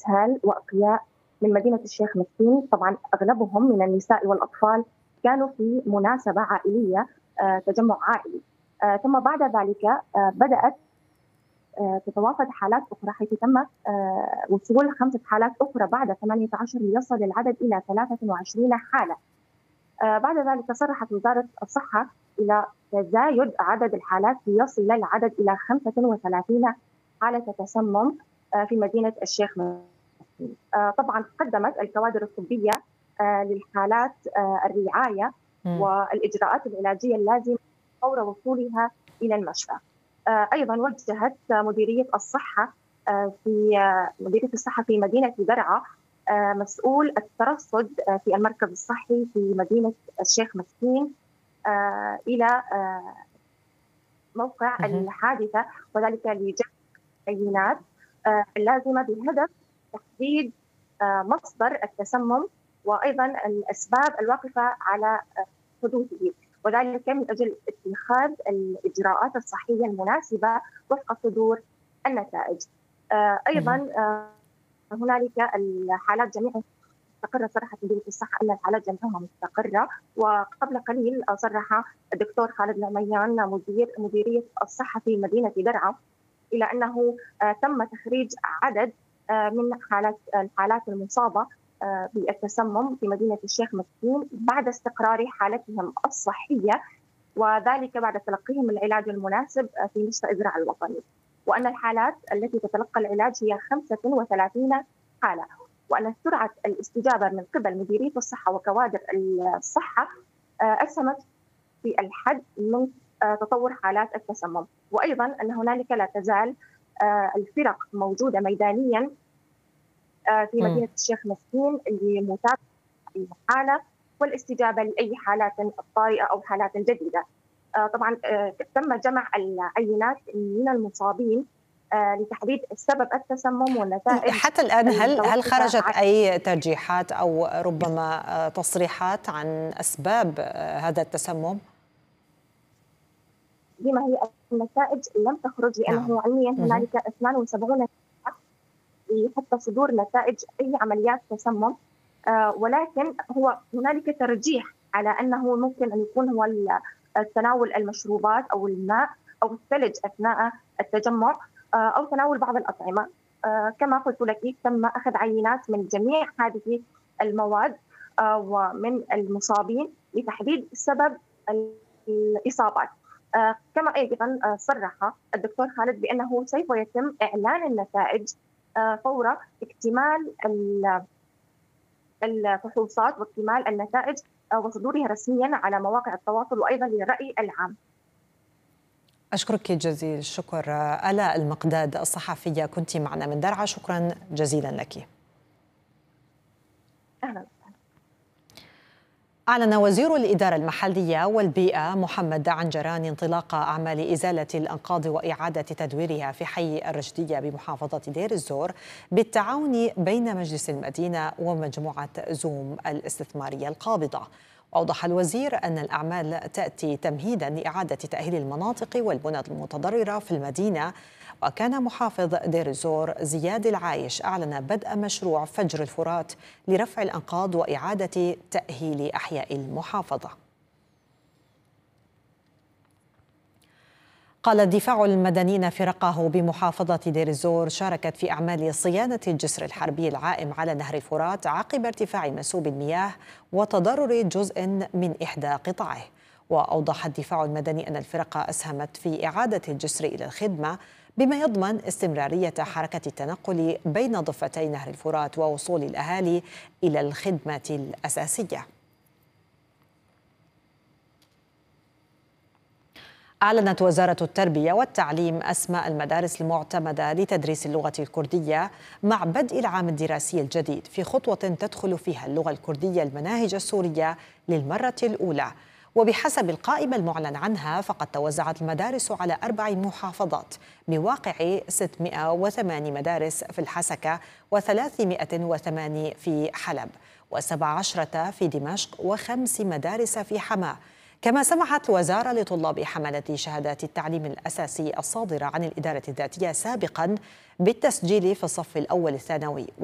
أسهال وأقياء من مدينة الشيخ مسكين. طبعا أغلبهم من النساء والأطفال كانوا في مناسبة عائلية، تجمع عائلي. ثم بعد ذلك بدأت تتوافد حالات أخرى، حيث تم وصول 5 حالات أخرى بعد 18 ليصل العدد إلى 23 حالة. بعد ذلك صرحت وزارة الصحة إلى تزايد عدد الحالات ليصل العدد إلى 35 حالة تسمم في مدينة الشيخ مسكين. طبعا قدمت الكوادر الطبية للحالات الرعاية والإجراءات العلاجية اللازمة فور وصولها إلى المشفى. أيضا وجهت مديرية الصحة في مدينة درعا مسؤول الترصد في المركز الصحي في مدينة الشيخ مسكين إلى موقع الحادثة، وذلك لجمع البيانات اللازمة بهدف تحديد مصدر التسمم وأيضا الأسباب الواقفة على حدوثه، وذلك من أجل اتخاذ الإجراءات الصحية المناسبة وفق صدور النتائج. أيضا هنالك الحالات جميعها مستقرة. صرحت مديرية الصحة أن الحالات جميعها مستقرة. وقبل قليل صرح الدكتور خالد العميان مديرية الصحة في مدينة درعا إلى أنه تم تخريج عدد من الحالات المصابة بالتسمم في مدينة الشيخ مسكين بعد استقرار حالتهم الصحية، وذلك بعد تلقيهم العلاج المناسب في مستشفى إزرع الوطني. وأن الحالات التي تتلقى العلاج هي 35 حالة، وأن سرعة الاستجابة من قبل مديرية الصحة وكوادر الصحة أسهمت في الحد من تطور حالات التسمم. وأيضا أن هنالك لا تزال الفرق موجودة ميدانيا في مدينة الشيخ مسكين لمتابعة الحالة والاستجابة لأي حالات طارئة أو حالات جديدة. طبعا تم جمع العينات من المصابين لتحديد سبب التسمم والنتائج. حتى الآن هل خرجت أي ترجيحات أو ربما تصريحات عن أسباب هذا التسمم؟ بما هي النتائج لم تخرج، لأنه علميا هنالك 72 حتى صدور نتائج أي عمليات تسمم، ولكن هو هنالك ترجيح على أنه ممكن أن يكون هو تناول المشروبات أو الماء أو الثلج أثناء التجمع أو تناول بعض الأطعمة. كما قلت لك تم أخذ عينات من جميع هذه المواد ومن المصابين لتحديد سبب الإصابات. كما أيضا صرح الدكتور خالد بأنه سوف يتم إعلان النتائج فور اكتمال الفحوصات واكتمال النتائج وصدورها رسميا على مواقع التواصل وأيضا للرأي العام. أشكرك جزيل الشكر آلاء المقداد الصحفية، كنت معنا من درعا، شكرا جزيلا لك. أهلا. أعلن وزير الإدارة المحلية والبيئة محمد عنجران انطلاق أعمال إزالة الأنقاض وإعادة تدويرها في حي الرشدية بمحافظة دير الزور بالتعاون بين مجلس المدينة ومجموعة زوم الاستثمارية القابضة. وأوضح الوزير أن الأعمال تأتي تمهيدا لإعادة تأهيل المناطق والبنى المتضررة في المدينة. وكان محافظ دير الزور زياد العايش أعلن بدء مشروع فجر الفرات لرفع الأنقاض وإعادة تأهيل أحياء المحافظة. قال الدفاع المدني فرقه بمحافظة دير الزور شاركت في أعمال صيانة الجسر الحربي العائم على نهر الفرات عقب ارتفاع منسوب المياه وتضرر جزء من إحدى قطعه. وأوضح الدفاع المدني أن الفرقة أسهمت في إعادة الجسر إلى الخدمة بما يضمن استمرارية حركة التنقل بين ضفتي نهر الفرات ووصول الأهالي إلى الخدمة الأساسية. أعلنت وزارة التربية والتعليم أسماء المدارس المعتمدة لتدريس اللغة الكردية مع بدء العام الدراسي الجديد، في خطوة تدخل فيها اللغة الكردية المناهج السورية للمرة الأولى. وبحسب القائمة المعلن عنها فقد توزعت المدارس على 4 محافظات بواقع 608 مدارس في الحسكة و308 في حلب و17 في دمشق و5 مدارس في حماة. كما سمحت الوزارة لطلاب حملة شهادات التعليم الأساسي الصادرة عن الإدارة الذاتية سابقا بالتسجيل في الصف الأول الثانوي